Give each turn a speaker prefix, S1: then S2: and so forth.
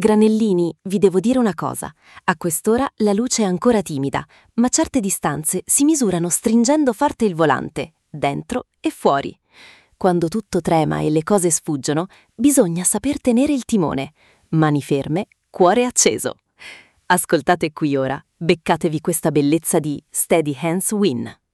S1: Granellini, vi devo dire una cosa. A quest'ora la luce è ancora timida, ma certe distanze si misurano stringendo forte il volante, dentro e fuori. Quando tutto trema e le cose sfuggono, bisogna saper tenere il timone. Mani ferme, cuore acceso. Ascoltate qui ora, beccatevi questa bellezza di Steady Hands Win.